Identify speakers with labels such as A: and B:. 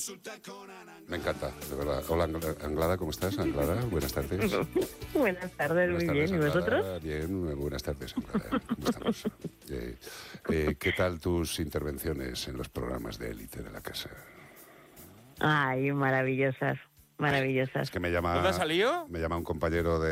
A: Me encanta, de verdad. Hola, Anglada, ¿cómo estás? Anglada, buenas tardes.
B: Buenas tardes, muy bien. ¿Y
A: Anglada.
B: vosotros?
A: Bien, buenas tardes, Anglada. ¿Cómo estamos? ¿Qué tal tus intervenciones en los programas de élite de la casa?
B: Ay, maravillosas, maravillosas.
A: Es que me llama...
C: ¿Dónde ha salido?
A: Me llama un compañero de